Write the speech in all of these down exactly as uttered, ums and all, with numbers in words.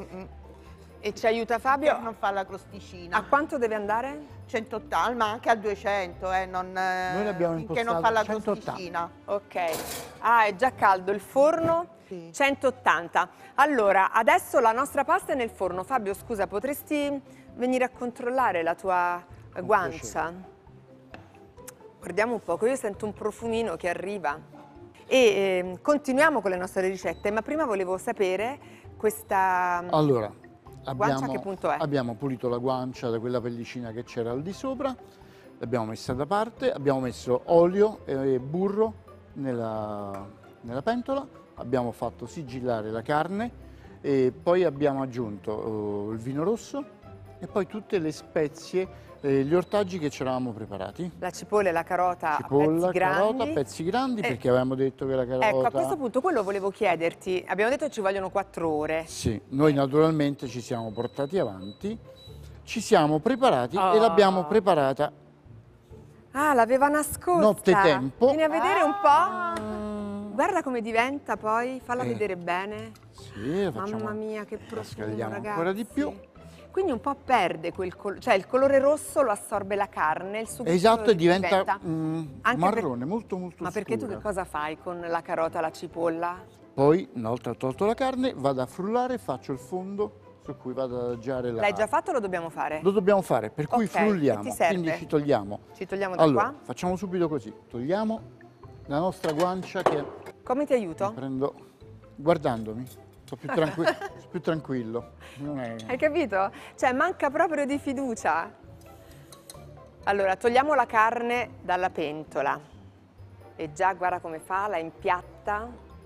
Mm -mm. E ci aiuta Fabio? Non fa la crosticina. A quanto deve andare? centottanta, ma anche a duecento, eh, non, Noi l'abbiamo finché non fa la centottanta. crosticina. Ok. Ah, è già caldo il forno? Sì. centottanta. Allora, adesso la nostra pasta è nel forno. Fabio, scusa, potresti venire a controllare la tua Con guancia? piacere. Guardiamo un poco, io sento un profumino che arriva. E eh, continuiamo con le nostre ricette, ma prima volevo sapere questa Allora, guancia abbiamo, che punto è? abbiamo pulito la guancia da quella pellicina che c'era al di sopra, l'abbiamo messa da parte, abbiamo messo olio e burro nella, nella pentola, abbiamo fatto sigillare la carne e poi abbiamo aggiunto uh, il vino rosso e poi tutte le spezie, eh, gli ortaggi che ci eravamo preparati. La cipolla e la carota Cipolla, a pezzi grandi. carota, pezzi grandi, Eh, perché avevamo detto che la carota... Ecco, a questo punto quello volevo chiederti, abbiamo detto che ci vogliono quattro ore. Sì, noi naturalmente ci siamo portati avanti, ci siamo preparati Oh. e l'abbiamo preparata Ah, l'aveva nascosta. nottetempo. Vieni a vedere un po'. Guarda come diventa poi, falla Eh. vedere bene. Sì, la facciamo, Mamma mia, che la profumo, scaldiamo ragazzi. ancora di più. Quindi un po' perde quel colore, cioè il colore rosso lo assorbe la carne, il sugo Esatto, e diventa, diventa mm, anche marrone, per- molto molto Ma perché tu scura. che cosa fai con la carota, la cipolla? Poi, una volta tolto la carne, vado a frullare e faccio il fondo su cui vado ad adagiare la... L'hai già fatto o lo dobbiamo fare? Lo dobbiamo fare, per cui Ok, frulliamo, che ti serve? quindi ci togliamo. Ci togliamo da Allora, qua? facciamo subito così, togliamo la nostra guancia che Come ti aiuto? prendo guardandomi, sto più, tranqui sto più tranquillo. Non è... Hai capito? Cioè manca proprio di fiducia. Allora, togliamo la carne dalla pentola. E già guarda come fa, la impiatta.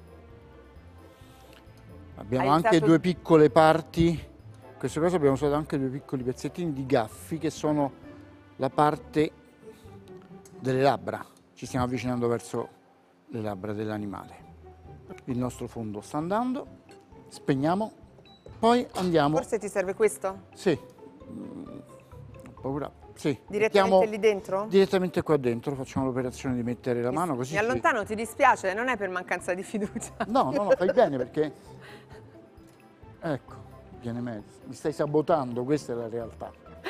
Abbiamo Hai anche iniziato- due piccole parti, in questo caso abbiamo usato anche due piccoli pezzettini di gaffi che sono la parte delle labbra. Ci stiamo avvicinando verso le labbra dell'animale. Il nostro fondo sta andando, spegniamo, poi andiamo... Forse ti serve questo? Sì, Mm, ho paura. Sì, Direttamente mettiamo lì dentro? direttamente qua dentro, facciamo l'operazione di mettere la mano così. Mi ci- allontano, ti dispiace? Non è per mancanza di fiducia. No, no, no, fai bene perché... Ecco, viene meglio. Mi stai sabotando, questa è la realtà.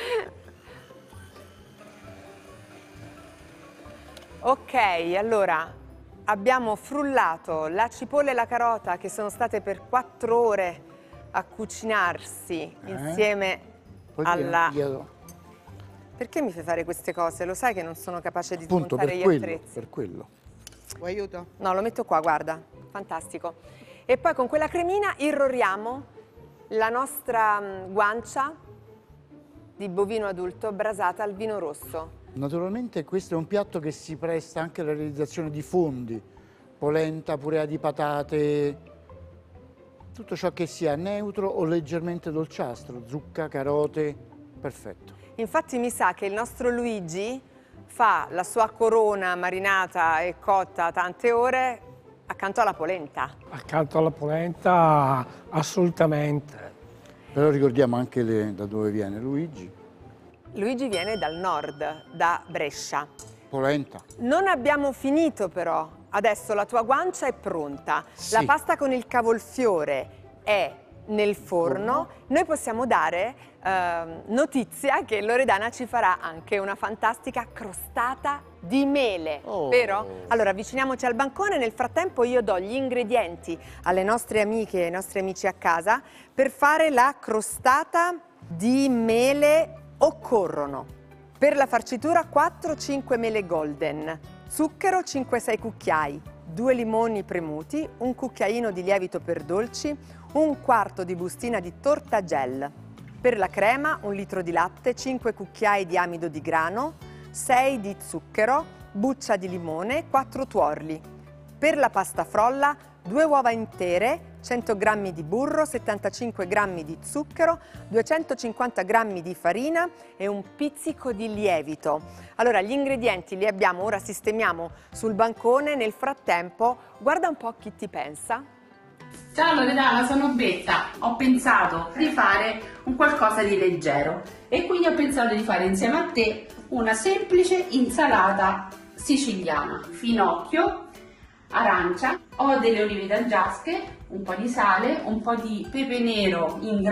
Ok, allora abbiamo frullato la cipolla e la carota che sono state per quattro ore a cucinarsi insieme Poi alla... io- Perché mi fai fare queste cose? Lo sai che non sono capace di appunto smontare per gli quello, attrezzi. per quello. Vuoi aiuto? No, lo metto qua, guarda, fantastico. E poi con quella cremina irroriamo la nostra mm, guancia di bovino adulto brasata al vino rosso. Naturalmente questo è un piatto che si presta anche alla realizzazione di fondi, polenta, purea di patate, tutto ciò che sia neutro o leggermente dolciastro, zucca, carote, perfetto. Infatti mi sa che il nostro Luigi fa la sua corona marinata e cotta tante ore accanto alla polenta. Accanto alla polenta, assolutamente. Però ricordiamo anche le- da dove viene Luigi. Luigi viene dal nord, da Brescia. Polenta. Non abbiamo finito però, adesso la tua guancia è pronta, Sì. la pasta con il cavolfiore è nel forno, noi possiamo dare ehm, notizia che Loredana ci farà anche una fantastica crostata di mele, Oh. vero? Allora avviciniamoci al bancone, nel frattempo io do gli ingredienti alle nostre amiche e ai nostri amici a casa per fare la crostata di mele. Occorrono per la farcitura quattro cinque mele golden, zucchero cinque sei cucchiai, due limoni premuti, un cucchiaino di lievito per dolci, un quarto di bustina di torta gel. Per la crema un litro di latte, cinque cucchiai di amido di grano, sei di zucchero, buccia di limone, quattro tuorli. Per la pasta frolla due uova intere, cento grammi di burro, settantacinque grammi di zucchero, duecentocinquanta grammi di farina e un pizzico di lievito. Allora, gli ingredienti li abbiamo, ora sistemiamo sul bancone, nel frattempo guarda un po' chi ti pensa. Ciao Loredana, sono Betta. Ho pensato di fare un qualcosa di leggero e quindi ho pensato di fare insieme a te una semplice insalata siciliana. Finocchio, arancia, ho delle olive d'algiasche, un po' di sale, un po' di pepe nero in